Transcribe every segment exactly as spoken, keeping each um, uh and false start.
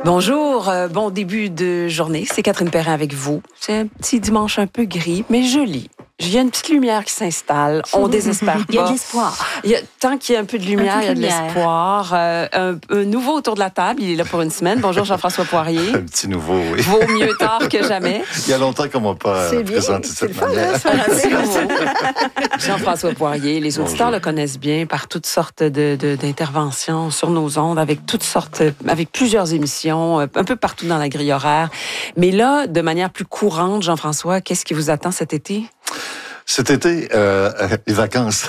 Bonjour, euh, bon début de journée. C'est Catherine Perrin avec vous. C'est un petit dimanche un peu gris, mais joli. Il y a une petite lumière qui s'installe. On désespère pas. Il y a de l'espoir. Il y a, tant qu'il y a un peu de lumière, il y a de lumière. l'espoir. Euh, un, un nouveau autour de la table. Il est là pour une semaine. Bonjour Jean-François Poirier. Un petit nouveau, oui. Vaut mieux tard que jamais. Il y a longtemps qu'on ne m'a pas C'est bien. présenté de C'est cette le fun, manière. hein, Jean-François Poirier, les auditeurs Bonjour. le connaissent bien par toutes sortes de, de, d'interventions sur nos ondes, avec toutes sortes, avec plusieurs émissions, un peu partout dans la grille horaire. Mais là, de manière plus courante, Jean-François, qu'est-ce qui vous attend cet été? Cet été, euh, les vacances.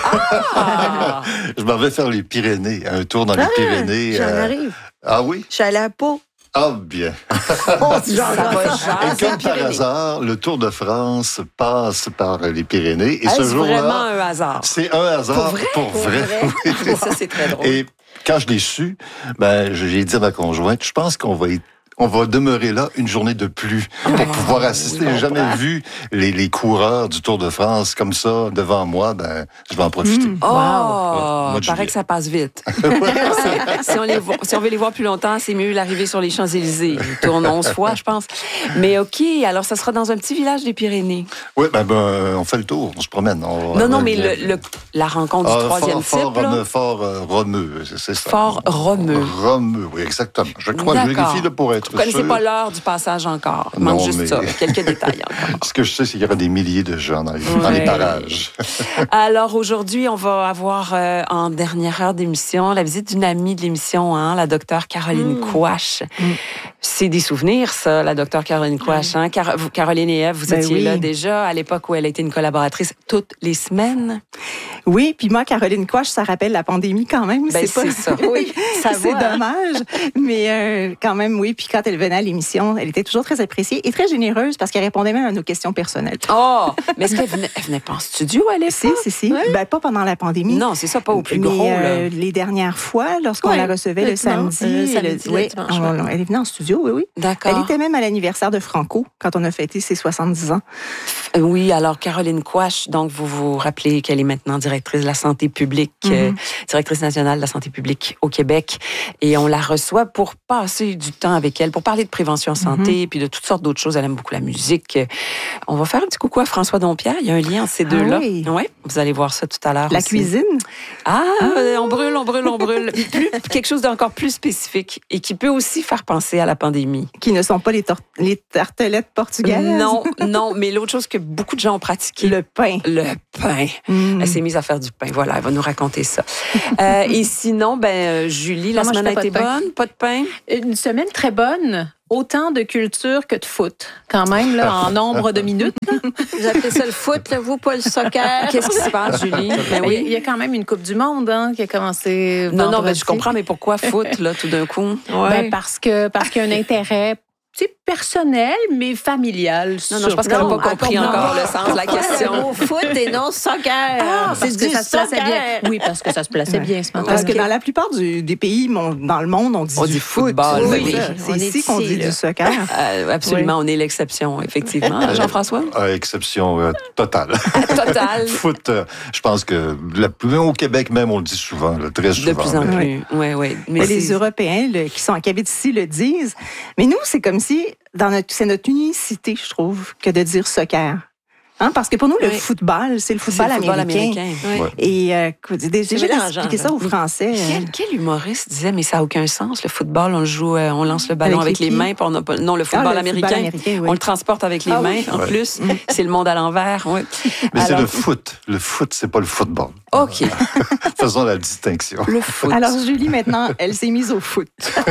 Ah! Je m'en vais faire les Pyrénées, un tour dans les Ah, Pyrénées. J'en euh, arrive. Ah oui? Je suis allée à Pau. Ah bien. Oh, c'est genre, Ça va Et jaser comme par Pyrénées. hasard, le Tour de France passe par les Pyrénées. Et Est-ce ce vraiment jour-là, un hasard? c'est un hasard Pour vrai? pour Pour vrai. vrai? Oui. Ça, c'est très drôle. Et quand je l'ai su, ben, j'ai dit à ma conjointe, je pense qu'on va y on va demeurer là une journée de plus pour pouvoir assister. oui, J'ai jamais comprends. vu les, les coureurs du Tour de France comme ça devant moi. Ben, je vais en profiter. Oh, Mois de il paraît juillet. que ça passe vite. C'est- si, on les voit- si on veut les voir plus longtemps, c'est mieux l'arrivée sur les Champs-Élysées. Ils tournent onze fois, je pense. Mais OK, alors ça sera dans un petit village des Pyrénées. Oui, ben, ben, on fait le tour, on se promène. On, Non, non, on- mais le, le- la rencontre du Ah, troisième fort, fort, type, là. Romeu, fort euh, Romeu, c'est c'est ça. Fort Romeu. Romeu, oui, exactement. Je crois, je D'accord. vérifie là, pour être Vous connaissez sûr. pas l'heure du passage encore. Il manque Non, juste mais- ça, quelques détails encore. Ce que je sais, c'est qu'il y aura des milliers de gens dans les, dans les Ouais. parages. Alors aujourd'hui, on va avoir euh, en dernière heure d'émission la visite d'une amie de l'émission, hein, la docteure Caroline Quach. C'est des souvenirs, ça, la docteure Caroline Quach. Hein? Car- vous, Caroline et Ève, vous Ben étiez oui. là déjà à l'époque où elle a été une collaboratrice toutes les semaines. Oui, puis moi, Caroline Quach, ça rappelle la pandémie quand même. Ben, c'est pas... c'est ça. Oui, Ça c'est va, hein? dommage. Mais euh, quand même, oui. Puis quand elle venait à l'émission, elle était toujours très appréciée et très généreuse parce qu'elle répondait même à nos questions personnelles. Oh, mais est-ce qu'elle venait, elle venait pas en studio à l'époque? Si, si, si. Ben, pas pendant la pandémie. Non, c'est ça, pas au plus Mais, gros. euh, Là. les dernières fois, lorsqu'on Ouais, la recevait le le, dimanche, samedi, euh, et samedi, le- le oui, dimanche, on- ouais. elle est venue en studio, oui, oui. D'accord. Elle était même à l'anniversaire de Franco quand on a fêté ses soixante-dix ans. Euh, Oui, alors Caroline Quach, donc vous vous rappelez qu'elle est maintenant directrice de la santé publique, euh, directrice nationale de la santé publique au Québec, et on la reçoit pour passer du temps avec elle, pour parler de prévention santé, puis de toutes sortes d'autres choses. Elle aime beaucoup la musique. On va faire un petit coucou à François Dompierre. Il y a un lien entre ces Ah deux-là. oui. Ouais, vous allez voir ça tout à l'heure. La aussi. cuisine. Ah, euh, on brûle, on brûle, on brûle. Plus, quelque chose d'encore plus spécifique et qui peut aussi faire penser à la pandémie. Qui ne sont pas les, tor- les tartelettes portugaises. Non, non, mais l'autre chose que beaucoup de gens ont pratiqué, Le pain. le pain. Mm. Elle s'est mise à faire du pain. Voilà, elle va nous raconter ça. Euh, et sinon, ben euh, Julie, la Non, moi, je semaine a fais pas été de pain. bonne? Pas de pain? Une semaine très bonne. Autant de culture que de foot, quand même, là, en nombre de minutes. Vous appelez ça le foot, là, vous, pas le soccer? Qu'est-ce qui se passe, Julie? Ben Il y a- oui. il y a quand même une Coupe du Monde hein, qui a commencé. Non, non, ben, vendredi. je comprends, mais pourquoi foot, là, tout d'un coup? Ben, parce que parce qu'il y a un intérêt tu sais, personnel, mais familial. Non, non, je pense qu'elle n'a Non, pas compris attends, encore non. le sens de la question. Le mot foot et non soccer. Ah, c'est parce que du ça se plaçait soccer. bien. Oui, parce que ça se plaçait bien ce matin. Parce que dans la plupart du- des pays mon- dans le monde, on dit On du dit foot. football, Oui, oui. ça. On C'est est ici qu'on ici, dit là. du soccer. Euh, absolument, on est l'exception, effectivement. Jean-François? À exception euh, totale. Total. Foot, euh, je pense que la, même au Québec même, on le dit souvent, là, très souvent. De plus en mais- plus. Oui, oui. Mais les Européens le- qui, sont, qui habitent ici le disent. Mais nous, c'est comme si, dans notre, c'est notre unicité, je trouve, que de dire soccer. Hein? Parce que pour nous, le Oui. football, c'est le C'est football, le football américain. américain. Oui. Ouais. Et euh, écoute, déjà mélangeant, d'expliquer ça là. aux Français. euh, Quel, quel humoriste disait, mais ça n'a aucun sens, le football, on le joue, euh, on lance le ballon avec, Avec les les pieds. mains, puis on a pas, non, le ah, football le américain, football américain, oui. on le transporte avec les Ah mains, oui. en Ouais. plus, c'est le monde à l'envers, oui. Mais c'est Alors- le foot. Le foot, c'est pas le football. OK, Faisons la distinction. le foot. Alors, Julie, maintenant, elle s'est mise au foot.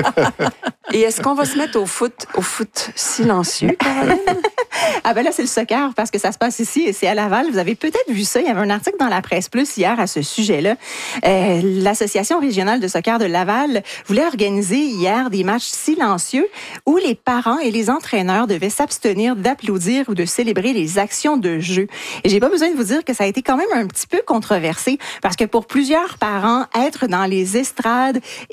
Et est-ce qu'on va se mettre au foot, au foot silencieux, Caroline? Ah ben là, c'est le soccer parce que ça se passe ici et c'est à Laval. Vous avez peut-être vu ça. Il y avait un article dans la Presse Plus hier à ce sujet-là. Euh, L'Association régionale de soccer de Laval voulait organiser hier des matchs silencieux où les parents et les entraîneurs devaient s'abstenir d'applaudir ou de célébrer les actions de jeu. Et j'ai pas besoin de vous dire que ça a été quand même un petit peu controversé parce que pour plusieurs parents, être dans les estrades et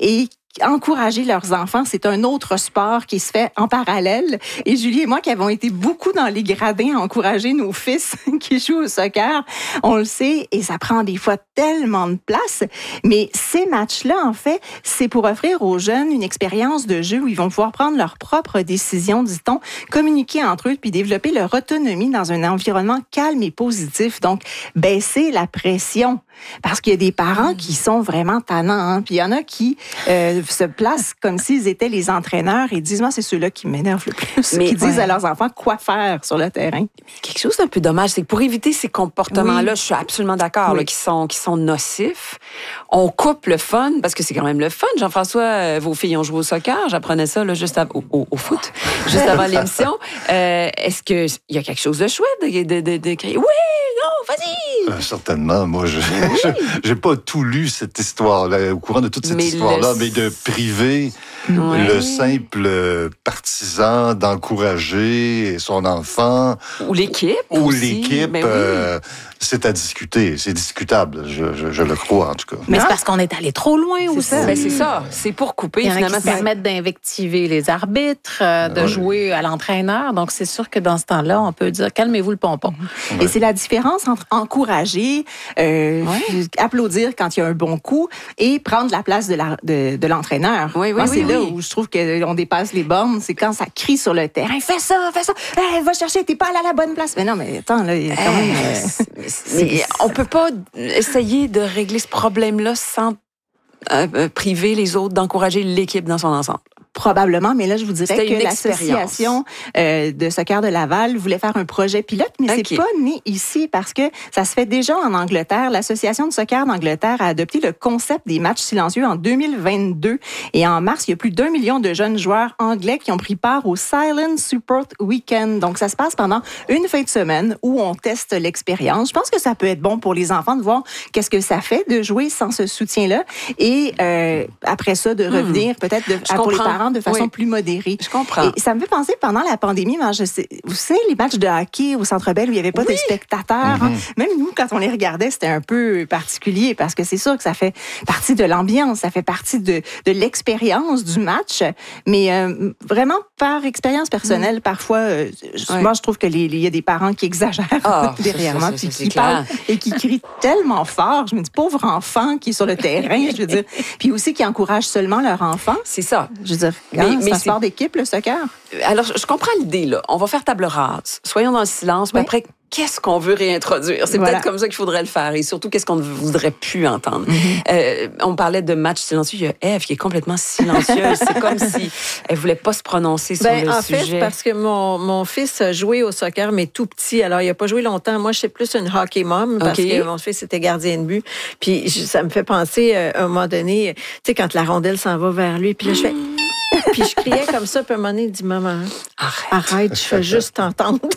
encourager leurs enfants. C'est un autre sport qui se fait en parallèle. Et Julie et moi, qui avons été beaucoup dans les gradins à encourager nos fils qui jouent au soccer, on le sait, et ça prend des fois tellement de place. Mais ces matchs-là, en fait, c'est pour offrir aux jeunes une expérience de jeu où ils vont pouvoir prendre leurs propres décisions, dit-on, communiquer entre eux, puis développer leur autonomie dans un environnement calme et positif. Donc, baisser la pression. Parce qu'il y a des parents qui sont vraiment tannants, hein? Puis il y en a qui euh, se placent comme s'ils étaient les entraîneurs et disent, moi, c'est ceux-là qui m'énervent le plus, mais qui ouais. disent à leurs enfants quoi faire sur le terrain. Quelque chose d'un peu dommage, c'est que pour éviter ces comportements-là, oui. je suis absolument d'accord, oui. là, qui sont, qui sont nocifs, on coupe le fun, parce que c'est quand même le fun. Jean-François, euh, vos filles ont joué au soccer, j'apprenais ça là, juste av- au, au, au foot, juste avant l'émission. Euh, est-ce qu'il y a quelque chose de chouette de, de, de, de crier, oui, non, vas-y! Euh, certainement. Moi, je j'ai pas tout lu cette histoire-là, au courant de toute cette mais histoire-là, le... mais de priver ouais. le simple partisan d'encourager son enfant. Ou l'équipe. Ou aussi. l'équipe, Ben oui. euh, c'est à discuter. C'est discutable, je, je, je le crois, en tout cas. Mais c'est parce qu'on est allé trop loin aussi. Ça. Ben c'est ça. C'est pour couper. Il y en a finalement, qui se permettent d'invectiver les arbitres, euh, de ouais. jouer à l'entraîneur. Donc, c'est sûr que dans ce temps-là, on peut dire, calmez-vous le pompon. Ouais. Et c'est la différence entre encourager, euh, ouais. applaudir quand il y a un bon coup et prendre la place de, la, de, de l'entraîneur. Oui, oui, Moi, oui, c'est oui. là où je trouve qu'on dépasse les bornes. C'est quand ça crie sur le terrain. Fais ça, fais ça. Hey, va chercher, t'es pas allé à la bonne place. Mais non, mais attends, là, il y a quand même... Euh, mais on peut pas essayer de régler ce problème-là sans euh, priver les autres d'encourager l'équipe dans son ensemble. Probablement, mais là, je vous dirais C'était que l'association euh, de soccer de Laval voulait faire un projet pilote, mais okay. c'est pas né ici parce que ça se fait déjà en Angleterre. L'association de soccer d'Angleterre a adopté le concept des matchs silencieux en deux mille vingt-deux. Et en mars, il y a plus d'un million de jeunes joueurs anglais qui ont pris part au Silent Support Weekend. Donc, ça se passe pendant une fin de semaine où on teste l'expérience. Je pense que ça peut être bon pour les enfants de voir qu'est-ce que ça fait de jouer sans ce soutien-là. Et euh, après ça, de revenir hmm. peut-être de, à, pour les parents de façon oui. plus modérée. Je comprends. Et ça me fait penser, pendant la pandémie, moi, je sais, vous savez, les matchs de hockey au Centre Bell où il n'y avait pas oui. de spectateurs, mm-hmm. hein, même nous, quand on les regardait, c'était un peu particulier parce que c'est sûr que ça fait partie de l'ambiance, ça fait partie de, de l'expérience du match, mais euh, vraiment, par expérience personnelle, mm. parfois, euh, ouais. moi, je trouve qu'il y a des parents qui exagèrent oh, derrière moi, puis qui parlent et qui crient tellement fort. Je me dis, pauvre enfant qui est sur le terrain, je veux dire, puis aussi qui encouragent seulement leur enfant. C'est ça. Je veux dire, mais, hein, mais c'est un sport d'équipe, le soccer. Alors, je comprends l'idée, là. On va faire table rase. Soyons dans le silence, mais oui. après, qu'est-ce qu'on veut réintroduire? C'est voilà. peut-être comme ça qu'il faudrait le faire. Et surtout, qu'est-ce qu'on ne voudrait plus entendre? Mm-hmm. Euh, on parlait de match silencieux. Il y a Ève qui est complètement silencieuse. C'est comme si elle voulait pas se prononcer sur ben, le en sujet. En fait, parce que mon, mon fils a joué au soccer, mais tout petit. Alors, il n'a pas joué longtemps. Moi, je suis plus une hockey mom parce okay. que mon fils était gardien de but. Puis, ça me fait penser, euh, à un moment donné, tu sais, quand la rondelle s'en va vers lui, puis là, je fais... Puis je criais comme ça, puis à un moment donné, il dit, maman, arrête, arrête je fais juste t'entendre. Oh!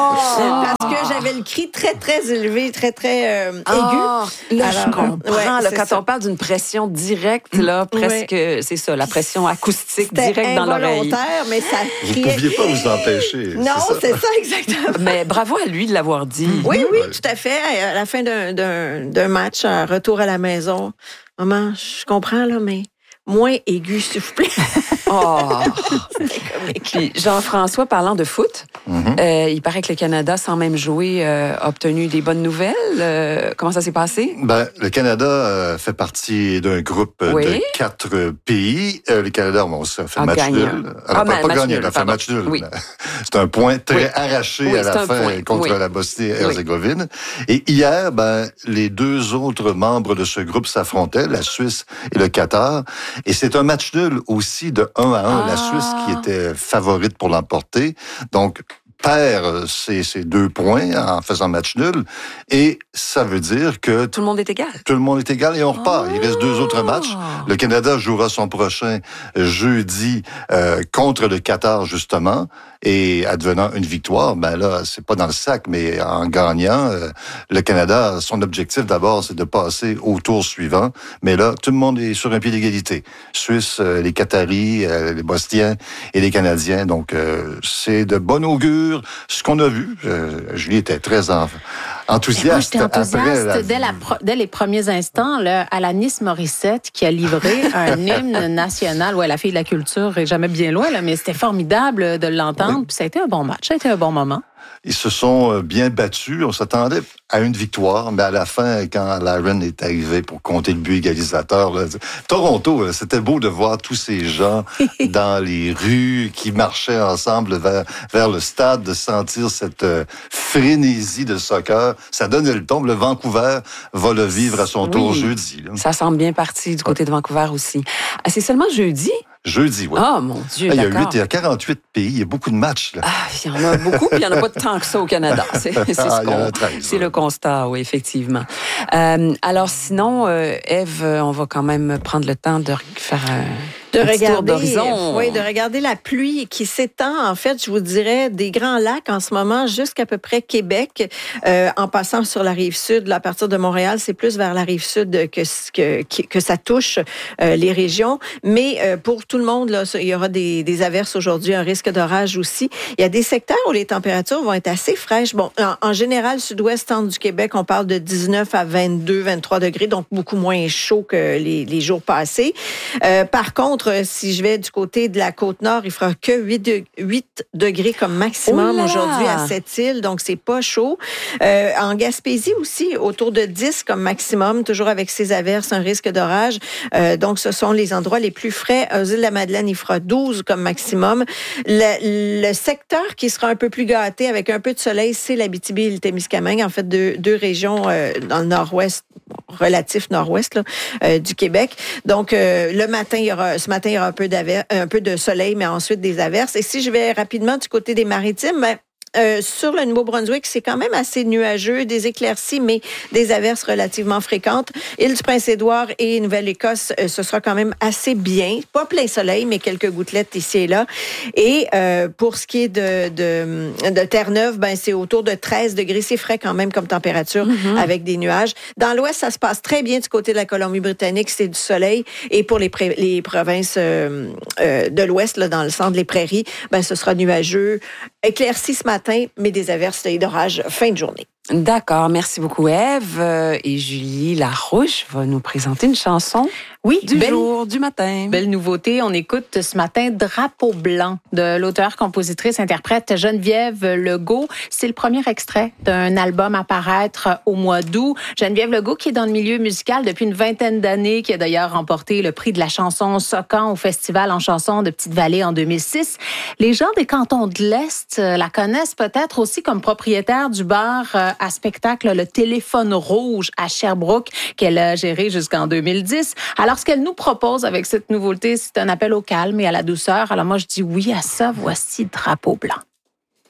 Parce que j'avais le cri très, très élevé, très, très euh, oh! aigu. Là, Alors, je comprends. Ouais, là, quand ça. on parle d'une pression directe, là, presque, ouais. c'est ça, la pression acoustique C'était directe dans l'oreille. C'était involontaire, mais ça Vous criait. ne pouviez pas vous empêcher. Non, c'est ça. c'est ça, exactement. Mais bravo à lui de l'avoir dit. Oui, oui, tout à fait. À la fin d'un, d'un, d'un match, un retour à la maison, maman, je comprends, là, mais... moins aigu, s'il vous plaît. Oh! Puis Jean-François, parlant de foot, mm-hmm. euh, il paraît que le Canada, sans même jouer, euh, a obtenu des bonnes nouvelles. Euh, comment ça s'est passé? Ben, le Canada euh, fait partie d'un groupe oui. de quatre pays. Euh, le Canada, bon, ça fait ah, match gagnant. nul. Alors, ah, pas, pas gagné, il a fait match nul. Oui. C'est un point très oui. arraché oui, à la fin point. contre oui. la Bosnie-Herzégovine. Oui. Et hier, ben, les deux autres membres de ce groupe s'affrontaient, la Suisse et le Qatar. Et c'est un match nul aussi de un à un. Ah. La Suisse qui était favorite pour l'emporter. Donc, perd ces, ces deux points en faisant match nul. Et ça veut dire que... Tout le monde est égal. Tout le monde est égal et on repart. Oh. Il reste deux autres matchs. Le Canada jouera son prochain jeudi euh, contre le Qatar, justement. Et advenant une victoire, ben là, c'est pas dans le sac, mais en gagnant, euh, le Canada, son objectif d'abord, c'est de passer au tour suivant. Mais là, tout le monde est sur un pied d'égalité. Suisse, euh, les Qataris, euh, les Bosniens et les Canadiens. Donc, euh, c'est de bon augure ce qu'on a vu. Euh, Julie était très en, Enthousiaste. Moi, j'étais enthousiaste la... dès, la pro- dès les premiers instants. Là, Alanis Morissette qui a livré un hymne national. Ouais, la fille de la culture est jamais bien loin, là, mais c'était formidable de l'entendre. Oui. Puis ça a été un bon match, ça a été un bon moment. Ils se sont bien battus. On s'attendait à une victoire, mais à la fin, quand Laron est arrivé pour compter le but égalisateur, là, Toronto, là, c'était beau de voir tous ces gens dans les rues qui marchaient ensemble vers, vers le stade, de sentir cette euh, frénésie de soccer. Ça donnait le ton. Le Vancouver va le vivre à son oui. tour jeudi. Là. Ça semble bien parti du côté de Vancouver aussi. Ah, c'est seulement jeudi? Jeudi, oui. Ah, oh, mon Dieu, ah, il y a d'accord. huit, il y a quarante-huit pays, il y a beaucoup de matchs. Là. Ah, il y en a beaucoup, puis il n'y en a pas tant que ça au Canada. C'est, c'est, ah, ce qu'on, treize, c'est ouais. le constat, oui, effectivement. Euh, alors sinon, euh, Ève, on va quand même prendre le temps de faire un... De regarder, oui, de regarder la pluie qui s'étend, en fait, je vous dirais, des Grands Lacs en ce moment jusqu'à peu près Québec, euh, en passant sur la rive sud. Là, à partir de Montréal, c'est plus vers la rive sud que que, que ça touche euh, les régions. Mais euh, pour tout le monde, là, il y aura des, des averses aujourd'hui, un risque d'orage aussi. Il y a des secteurs où les températures vont être assez fraîches. Bon, en, en général, sud-ouest, centre du Québec, on parle de dix-neuf à vingt-deux, vingt-trois degrés, donc beaucoup moins chaud que les, les jours passés. Euh, par contre, si je vais du côté de la Côte-Nord, il fera que huit degrés comme maximum oh aujourd'hui à Sept-Îles, donc c'est pas chaud. Euh, en Gaspésie aussi, autour de dix comme maximum, toujours avec ces averses, un risque d'orage. Euh, donc, ce sont les endroits les plus frais. Aux îles de la Madeleine, il fera douze comme maximum. Le, le secteur qui sera un peu plus gâté avec un peu de soleil, c'est l'Abitibi et le Témiscamingue, en fait, deux, deux régions euh, dans le nord-ouest, relatif nord-ouest là, euh, du Québec. Donc, euh, le matin, il y aura, ce matin, il y aura un peu, un peu de soleil, mais ensuite des averses. Et si je vais rapidement du côté des maritimes, ben, Euh, sur le Nouveau-Brunswick, c'est quand même assez nuageux, des éclaircies, mais des averses relativement fréquentes. Île du Prince-Édouard et Nouvelle-Écosse, euh, ce sera quand même assez bien. Pas plein soleil, mais quelques gouttelettes ici et là. Et euh, pour ce qui est de, de, de Terre-Neuve, ben, c'est autour de treize degrés. C'est frais quand même comme température mm-hmm. avec des nuages. Dans l'ouest, ça se passe très bien du côté de la Colombie-Britannique. C'est du soleil. Et pour les, pré- les provinces euh, euh, de l'ouest, là, dans le centre, les prairies, ben, ce sera nuageux. Éclairci ce matin, mais des averses et d'orage fin de journée. D'accord. Merci beaucoup, Ève. Et Julie Larouche va nous présenter une chanson. Oui, du belle, jour, du matin. Belle nouveauté. On écoute ce matin Drapeau blanc de l'auteur, compositrice, interprète Geneviève Legault. C'est le premier extrait d'un album à paraître au mois d'août. Geneviève Legault, qui est dans le milieu musical depuis une vingtaine d'années, qui a d'ailleurs remporté le prix de la chanson Socan au Festival en chanson de Petite-Vallée en deux mille six. Les gens des cantons de l'Est la connaissent peut-être aussi comme propriétaire du bar à spectacle Le Téléphone Rouge à Sherbrooke, qu'elle a géré jusqu'en deux mille dix. Alors, ce qu'elle nous propose avec cette nouveauté, c'est un appel au calme et à la douceur. Alors moi, je dis oui à ça. Voici Drapeau blanc.